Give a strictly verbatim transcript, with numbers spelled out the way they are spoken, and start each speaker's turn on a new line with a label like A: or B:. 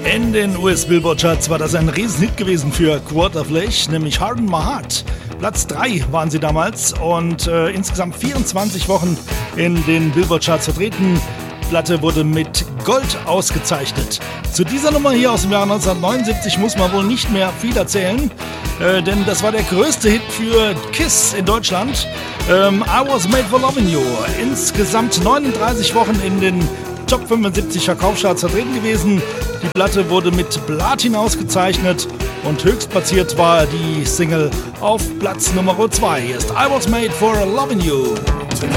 A: In den U S-Billboard-Charts war das ein Riesenhit gewesen für Quarter Flash, nämlich Harden My Heart. Platz drei waren sie damals und äh, insgesamt vierundzwanzig Wochen in den Billboard-Charts vertreten. Die Platte wurde mit Gold ausgezeichnet. Zu dieser Nummer hier aus dem Jahr neunzehnhundertneunundsiebzig muss man wohl nicht mehr viel erzählen, äh, denn das war der größte Hit für Kiss in Deutschland. Ähm, I Was Made for Loving You. Insgesamt neununddreißig Wochen in den Top fünfundsiebzig Verkaufscharts vertreten gewesen. Die Platte wurde mit Platin ausgezeichnet und höchstplatziert war die Single auf Platz Nummer zwei. Hier ist I Was Made for Loving You.